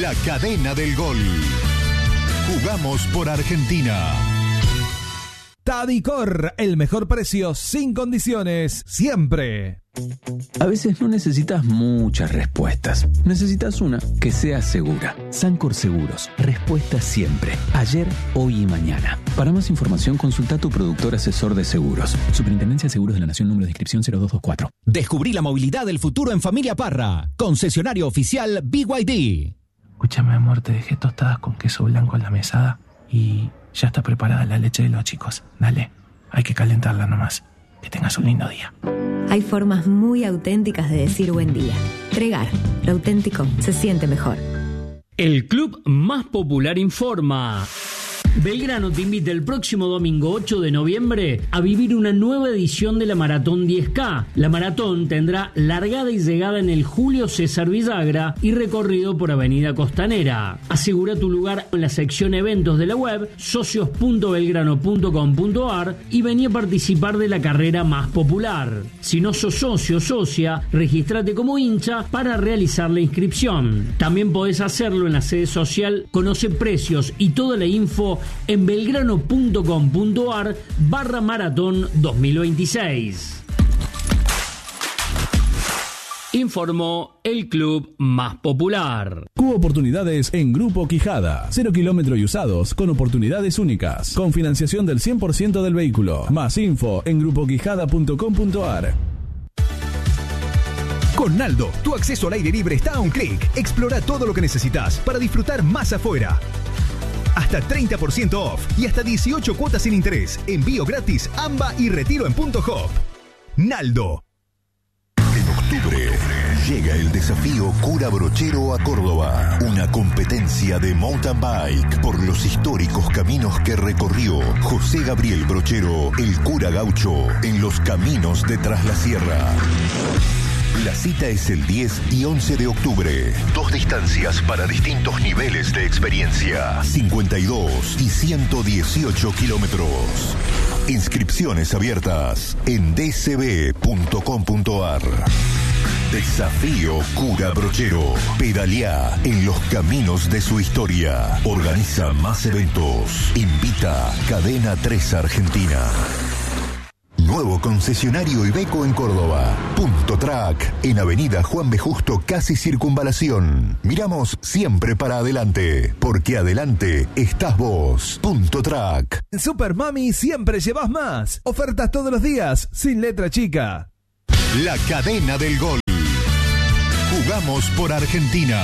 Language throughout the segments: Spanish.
La cadena del gol. Jugamos por Argentina. Tadicor, el mejor precio sin condiciones, siempre. A veces no necesitas muchas respuestas. Necesitas una que sea segura. Sancor Seguros. Respuesta siempre. Ayer, hoy y mañana. Para más información, consulta a tu productor asesor de seguros. Superintendencia de Seguros de la Nación, número de inscripción 0224. Descubrí la movilidad del futuro en Familia Parra. Concesionario oficial BYD. Escúchame, amor, te dejé tostadas con queso blanco en la mesada y ya está preparada la leche de los chicos. Dale, hay que calentarla nomás. Que tengas un lindo día. Hay formas muy auténticas de decir buen día. Tregar, lo auténtico se siente mejor. El club más popular informa. Belgrano te invita el próximo domingo 8 de noviembre a vivir una nueva edición de la Maratón 10K. La maratón tendrá largada y llegada en el Julio César Villagra y recorrido por Avenida Costanera. Asegura tu lugar en la sección eventos de la web socios.belgrano.com.ar y vení a participar de la carrera más popular. Si no sos socio o socia, regístrate como hincha para realizar la inscripción. También podés hacerlo en la sede social. Conoce precios y toda la info en belgrano.com.ar/maratón 2026. Informó el club más popular. Cubo Oportunidades en Grupo Quijada. 0 kilómetros y usados con oportunidades únicas. Con financiación del 100% del vehículo. Más info en grupoquijada.com.ar. Con Naldo, tu acceso al aire libre está a un clic. Explora todo lo que necesitas para disfrutar más afuera. Hasta 30% off y hasta 18 cuotas sin interés. Envío gratis, AMBA y retiro en Punto Hop. Naldo. En octubre llega el desafío Cura Brochero a Córdoba. Una competencia de mountain bike por los históricos caminos que recorrió José Gabriel Brochero, el cura gaucho, en los caminos de Tras la Sierra. La cita es el 10 y 11 de octubre. 2 distancias para distintos niveles de experiencia. 52 y 118 kilómetros. Inscripciones abiertas en dcb.com.ar. Desafío Cura Brochero. Pedaleá en los caminos de su historia. Organiza más eventos. Invita Cadena 3 Argentina. Nuevo concesionario Iveco en Córdoba. Punto Track, en Avenida Juan B. Justo, casi Circunvalación. Miramos siempre para adelante, porque adelante estás vos. Punto Track. En Super Mami siempre llevas más. Ofertas todos los días, sin letra chica. La cadena del gol. Jugamos por Argentina.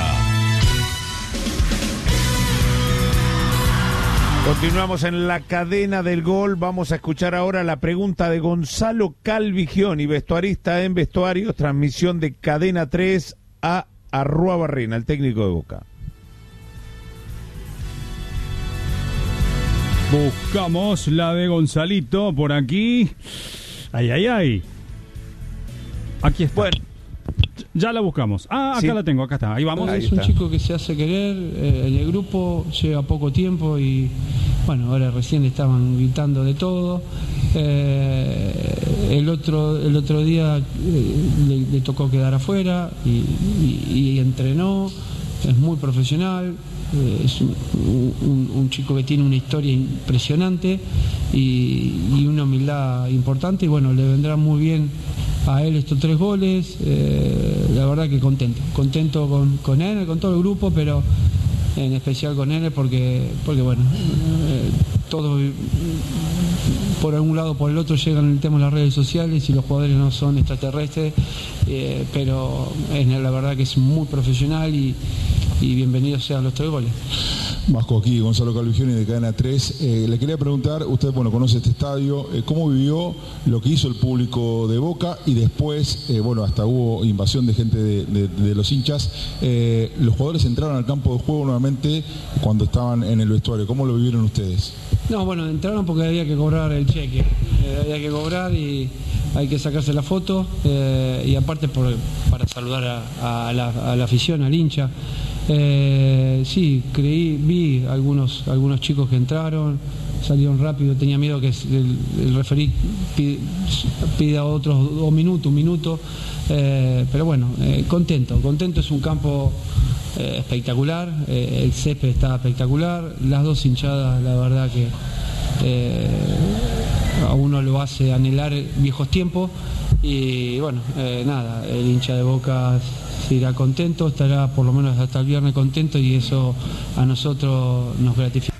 Continuamos en la cadena del gol. Vamos a escuchar ahora la pregunta de Gonzalo Calvigioni, vestuarista en Vestuarios, transmisión de Cadena 3 a Arrua Barrena, el técnico de Boca. Buscamos la de Gonzalito por aquí. Ay. Aquí está. Bueno. Ya la buscamos. Acá sí. La tengo, acá está. Ahí vamos. Es un chico que se hace querer en el grupo, lleva poco tiempo y bueno, ahora recién le estaban gritando de todo. El otro día le tocó quedar afuera y entrenó, es muy profesional. Es un chico que tiene una historia impresionante y una humildad importante y bueno, le vendrá muy bien a él estos 3 goles. La verdad que contento con él, con todo el grupo, pero en especial con él porque bueno, todos por algún lado o por el otro llegan el tema de las redes sociales y los jugadores no son extraterrestres, pero la verdad que es muy profesional y bienvenidos sean los 3 goles. Vasco, aquí Gonzalo Calvigioni de Cadena 3. Le quería preguntar, usted conoce este estadio, ¿cómo vivió lo que hizo el público de Boca? Y después, hasta hubo invasión de gente de los hinchas. Los jugadores entraron al campo de juego nuevamente cuando estaban en el vestuario. ¿Cómo lo vivieron ustedes? No, entraron porque había que cobrar el cheque. había que cobrar y hay que sacarse la foto, y aparte para saludar a la afición, al hincha. Sí, vi algunos chicos que entraron, salieron rápido, tenía miedo que el referí pida otros un minuto, pero bueno, contento, es un campo espectacular, el césped está espectacular, las dos hinchadas, la verdad que a uno lo hace anhelar viejos tiempos, y bueno, nada, el hincha de Boca se irá contento, estará por lo menos hasta el viernes contento, y eso a nosotros nos gratifica.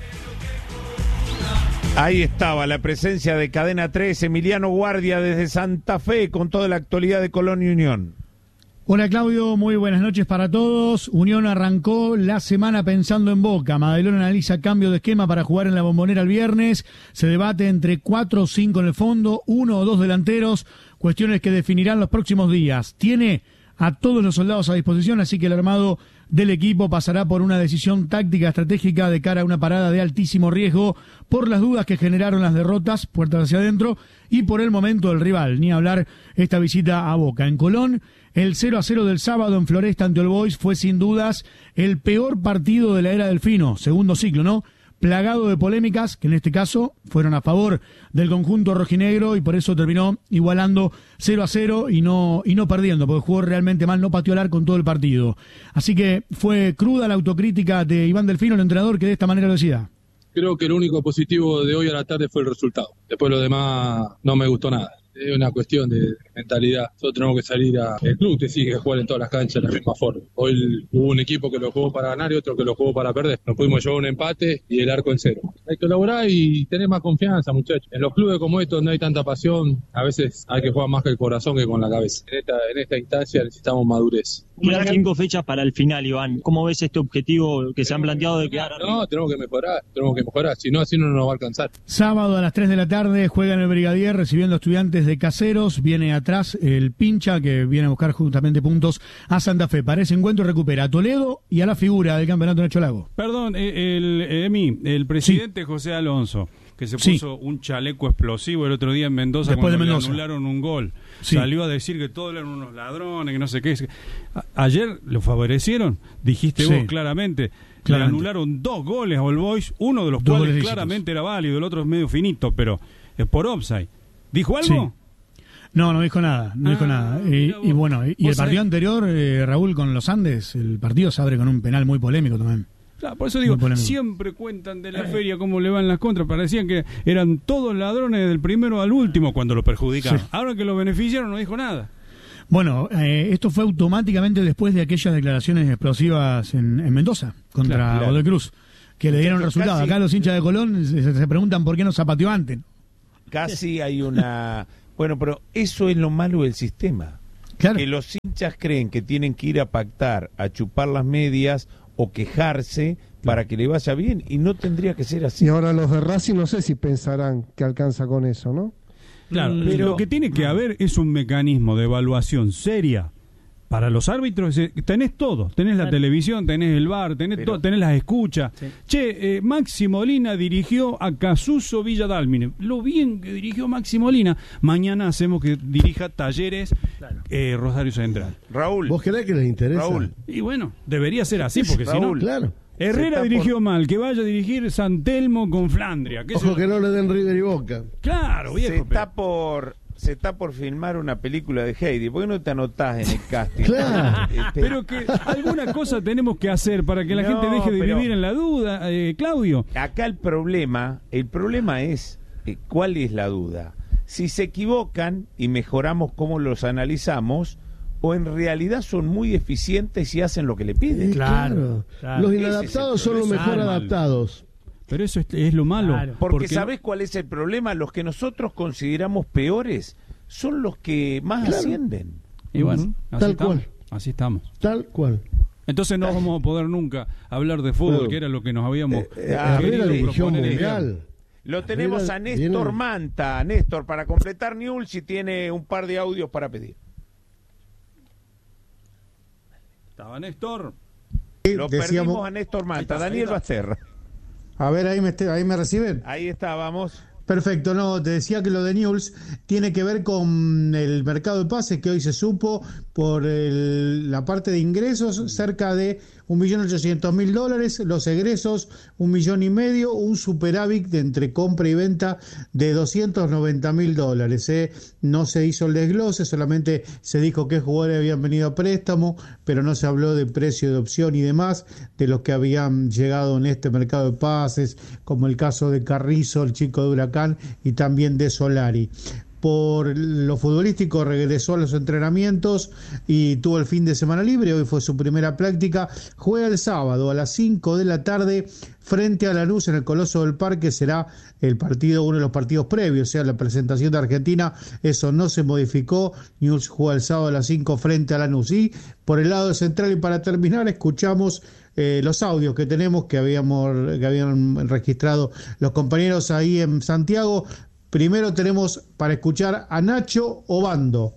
Ahí estaba la presencia de Cadena 3, Emiliano Guardia desde Santa Fe con toda la actualidad de Colón y Unión. Hola Claudio, muy buenas noches para todos. Unión arrancó la semana pensando en Boca. Madelón analiza cambio de esquema para jugar en la Bombonera el viernes. Se debate entre 4 o 5 en el fondo, 1 o 2 delanteros, cuestiones que definirán los próximos días. Tiene a todos los soldados a disposición, así que el armado del equipo pasará por una decisión táctica estratégica de cara a una parada de altísimo riesgo por las dudas que generaron las derrotas, puertas hacia adentro, y por el momento del rival, ni hablar esta visita a Boca. En Colón, el 0-0 del sábado en Floresta ante All Boys fue sin dudas el peor partido de la era Delfino, segundo ciclo, ¿no? Plagado de polémicas, que en este caso fueron a favor del conjunto rojinegro, y por eso terminó igualando 0-0 y no perdiendo, porque jugó realmente mal, no pateó al arco en todo el partido. Así que fue cruda la autocrítica de Iván Delfino, el entrenador, que de esta manera lo decía. Creo que lo único positivo de hoy a la tarde fue el resultado. Después lo demás no me gustó nada. Es una cuestión de mentalidad. Nosotros tenemos que salir el club te sigue jugar en todas las canchas de la misma forma. Hoy hubo un equipo que lo jugó para ganar y otro que lo jugó para perder. Nos pudimos llevar un empate y el arco en cero. Hay que lograr y tener más confianza, muchachos. En los clubes como estos no hay tanta pasión. A veces hay que jugar más que el corazón que con la cabeza. En esta instancia necesitamos madurez. Quedan 5 fechas para el final, Iván. ¿Cómo ves este objetivo que se han planteado de quedar arriba? No, tenemos que mejorar. Si no, así no nos va a alcanzar. Sábado a las 3 de la tarde juega en el Brigadier recibiendo estudiantes de Caseros. Viene atrás el Pincha, que viene a buscar justamente puntos a Santa Fe. Para ese encuentro recupera a Toledo y a la figura del campeonato Nacho Lago. Perdón, el presidente José Alonso, que se puso un chaleco explosivo el otro día en Mendoza. Después cuando de Mendoza le anularon un gol. Salió a decir que todos eran unos ladrones, que no sé qué. Ayer lo favorecieron, dijiste vos claramente. Le anularon 2 goles a All Boys, uno de los cuales claramente era válido, el otro es medio finito, pero es por offside. ¿Dijo algo? No dijo nada, Y bueno, y el partido anterior, Raúl, con los Andes, el partido se abre con un penal muy polémico también. Claro, por eso digo, siempre cuentan de la feria cómo le van las contras. Parecían que eran todos ladrones del primero al último cuando lo perjudicaron. Ahora que lo beneficiaron no dijo nada. Bueno, esto fue automáticamente después de aquellas declaraciones explosivas en Mendoza contra Godoy Cruz, que le dieron resultado. Acá los hinchas de Colón se preguntan por qué no zapateó antes. Casi hay una... Bueno, pero eso es lo malo del sistema. Claro. Que los hinchas creen que tienen que ir a pactar, a chupar las medias o quejarse para que le vaya bien, y no tendría que ser así. Y ahora los de Racing no sé si pensarán que alcanza con eso, ¿no? Claro, pero lo que tiene que haber es un mecanismo de evaluación seria para los árbitros. Tenés todo, tenés la televisión, tenés el VAR, tenés las escuchas. Che, Maxi Molina dirigió a Casuso Villa Dálmine. Lo bien que dirigió Maxi Molina. Mañana hacemos que dirija Talleres Rosario Central. Raúl, ¿vos querés que les interesa? Raúl. Y bueno, debería ser así, porque si no... Claro. Herrera dirigió mal, que vaya a dirigir San Telmo con Flandria. Ojo que no le den River y Boca. Claro, viejo. Se está por filmar una película de Heidi. ¿Por qué no te anotás en el casting? Claro. Pero que alguna cosa tenemos que hacer para que la gente deje de vivir en la duda, Claudio. Acá el problema es ¿cuál es la duda? Si se equivocan y mejoramos cómo los analizamos, o en realidad son muy eficientes y hacen lo que le piden. Claro. Los inadaptados son los mejor adaptados. Pero eso es lo malo. Claro. Porque ¿sabés cuál es el problema? Los que nosotros consideramos peores son los que más ascienden. Y bueno, así estamos. Tal cual. Entonces no vamos a poder nunca hablar de fútbol, que era lo que nos habíamos querido proponer. Lo tenemos a Néstor Manta. Néstor, para completar Newell's, si tiene un par de audios para pedir. Estaba Néstor. Lo perdimos a Néstor Manta. Daniel Basterra. A ver, ahí me reciben. Ahí está, vamos. Perfecto, no, te decía que lo de Newell's tiene que ver con el mercado de pases que hoy se supo por la parte de ingresos, cerca de $1.800.000, los egresos $1,5 millones, un superávit entre compra y venta de $290.000. No se hizo el desglose, solamente se dijo qué jugadores habían venido a préstamo, pero no se habló de precio de opción y demás, de los que habían llegado en este mercado de pases, como el caso de Carrizo, el chico de Huracán, y también de Solari. Por lo futbolístico regresó a los entrenamientos y tuvo el fin de semana libre. Hoy fue su primera práctica. Juega el sábado a las 5 de la tarde frente a Lanús en el Coloso del Parque. Será el partido, uno de los partidos previos, o sea, la presentación de Argentina. Eso no se modificó. Newell's juega el sábado a las 5 frente a Lanús. Y por el lado central, y para terminar, escuchamos los audios que tenemos, que habían registrado los compañeros ahí en Santiago. Primero tenemos para escuchar a Nacho Obando.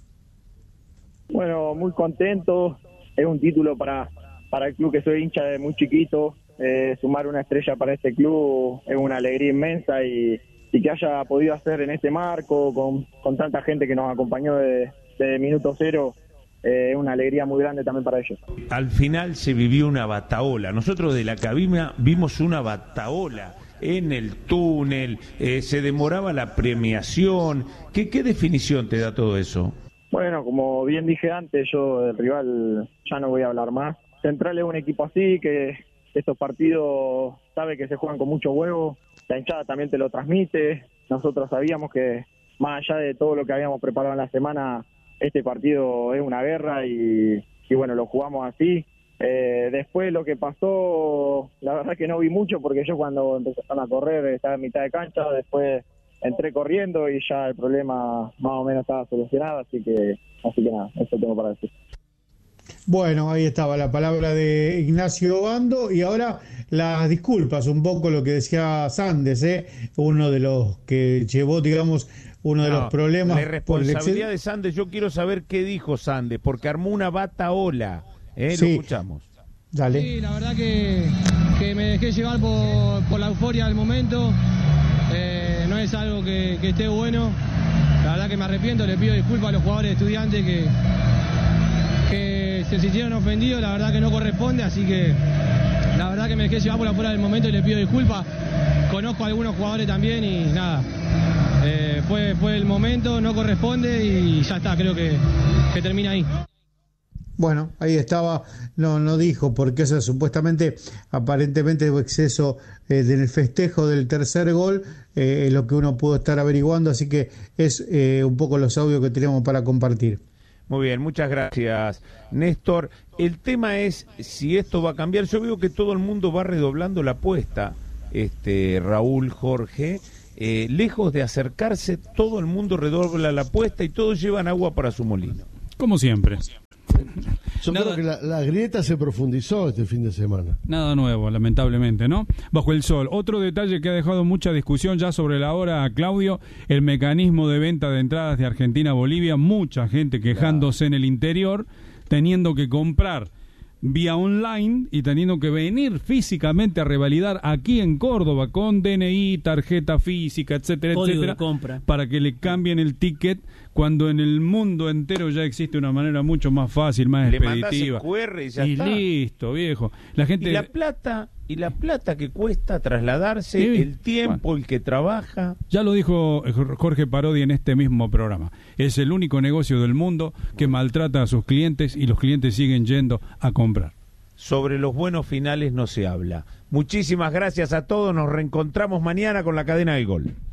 Bueno, muy contento. Es un título para el club que soy hincha de muy chiquito. Sumar una estrella para este club es una alegría inmensa y que haya podido hacer en este marco con tanta gente que nos acompañó desde minuto cero. Es una alegría muy grande también para ellos. Al final se vivió una bataola. Nosotros de la cabina vimos una bataola en el túnel, se demoraba la premiación. ¿Qué definición te da todo eso? Bueno, como bien dije antes, yo del rival ya no voy a hablar más. Central es un equipo así, que estos partidos sabe que se juegan con mucho huevo, la hinchada también te lo transmite. Nosotros sabíamos que más allá de todo lo que habíamos preparado en la semana, este partido es una guerra y bueno, lo jugamos así. Después lo que pasó, la verdad que no vi mucho, porque yo cuando empezaron a correr estaba en mitad de cancha, después entré corriendo y ya el problema más o menos estaba solucionado, así que nada, eso tengo para decir. Bueno, ahí estaba la palabra de Ignacio Obando, y ahora las disculpas, un poco lo que decía Sandes, uno de los que llevó, digamos, uno de los problemas. La responsabilidad de Sandes, yo quiero saber qué dijo Sandes, porque armó una bataola. Sí. Lo escuchamos. Dale. Sí, la verdad que me dejé llevar por la euforia del momento. No es algo que esté bueno. La verdad que me arrepiento, le pido disculpas a los jugadores de Estudiantes que se sintieron ofendidos. La verdad que no corresponde, así que la verdad que me dejé llevar por la euforia del momento y le pido disculpas. Conozco a algunos jugadores también y nada. Fue el momento, no corresponde y ya está, creo que termina ahí. Bueno, ahí estaba, no dijo, porque eso supuestamente, aparentemente hubo exceso en el festejo del tercer gol, lo que uno pudo estar averiguando, así que es un poco los audios que teníamos para compartir. Muy bien, muchas gracias, Néstor. El tema es si esto va a cambiar. Yo veo que todo el mundo va redoblando la apuesta, Raúl, Jorge. Lejos de acercarse, todo el mundo redobla la apuesta y todos llevan agua para su molino. Como siempre. Yo creo que la grieta se profundizó este fin de semana. Nada nuevo, lamentablemente, ¿no? Bajo el sol. Otro detalle que ha dejado mucha discusión ya sobre la hora, Claudio, el mecanismo de venta de entradas de Argentina a Bolivia. Mucha gente quejándose en el interior, teniendo que comprar vía online y teniendo que venir físicamente a revalidar aquí en Córdoba con DNI, tarjeta física, etcétera, código etcétera, de compra, para que le cambien el ticket, cuando en el mundo entero ya existe una manera mucho más fácil, más expeditiva. Le mandás el QR y ya está. Listo, viejo. La gente... Y la plata que cuesta trasladarse, el tiempo, el que trabaja. Ya lo dijo Jorge Parodi en este mismo programa. Es el único negocio del mundo que maltrata a sus clientes y los clientes siguen yendo a comprar. Sobre los buenos finales no se habla. Muchísimas gracias a todos. Nos reencontramos mañana con la Cadena del Gol.